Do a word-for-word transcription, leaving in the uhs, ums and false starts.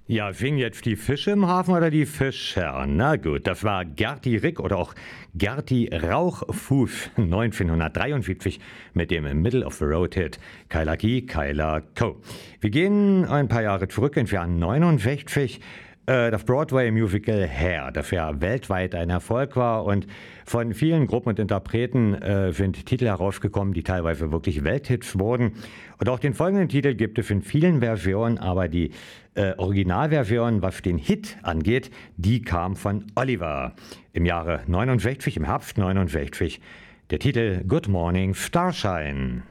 Ja, fingen jetzt die Fische im Hafen oder die Fischer? Na gut, das war Gerti Rick oder auch Gerti Rauchfuß neunzehnhundertdreiundsiebzig mit dem Middle-of-the-Road-Hit Kyla Key, Kyla Co. Wir gehen ein paar Jahre zurück ins Jahr neunundsechzig. Äh, das Broadway-Musical Hair, das ja weltweit ein Erfolg war und von vielen Gruppen und Interpreten äh, sind Titel herausgekommen, die teilweise wirklich Welthits wurden. Und auch den folgenden Titel gibt es in vielen Versionen, aber die äh, Originalversion, was den Hit angeht, die kam von Oliver im Jahre neunundsechzig, im Herbst neunundsechzig. Der Titel Good Morning Starshine.